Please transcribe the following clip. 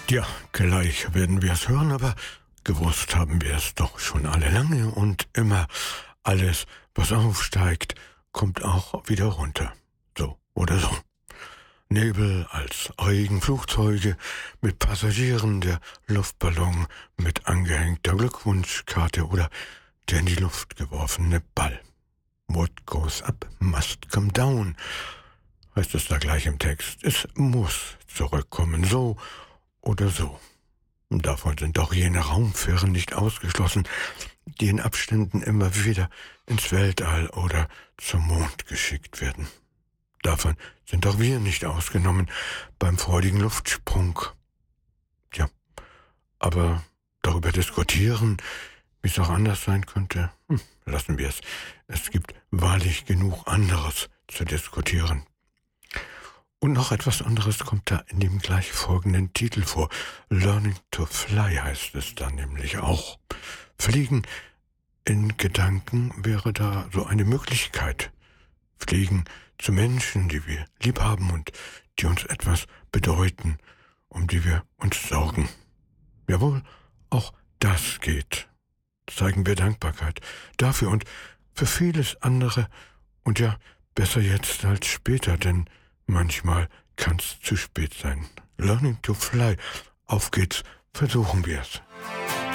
Ja, gleich werden wir es hören, aber gewusst haben wir es doch schon alle lange und immer. Alles, was aufsteigt, kommt auch wieder runter. So oder so. Nebel als Regenflugzeuge mit Passagieren, der Luftballon mit angehängter Glückwunschkarte oder der in die Luft geworfene Ball. What goes up must come down, heißt es da gleich im Text. Es muss zurückkommen, so oder so. Davon sind auch jene Raumfähren nicht ausgeschlossen, die in Abständen immer wieder ins Weltall oder zum Mond geschickt werden. Davon sind auch wir nicht ausgenommen beim freudigen Luftsprung. Tja, aber darüber diskutieren, wie es auch anders sein könnte, lassen wir es. Es gibt wahrlich genug anderes zu diskutieren. Und noch etwas anderes kommt da in dem gleich folgenden Titel vor. Learning to Fly heißt es dann nämlich auch. Fliegen in Gedanken wäre da so eine Möglichkeit. Fliegen zu Menschen, die wir lieb haben und die uns etwas bedeuten, um die wir uns sorgen. Jawohl, auch das geht. Zeigen wir Dankbarkeit dafür und für vieles andere. Und ja, besser jetzt als später, denn manchmal kann's zu spät sein. Learning to Fly. Auf geht's, versuchen wir's.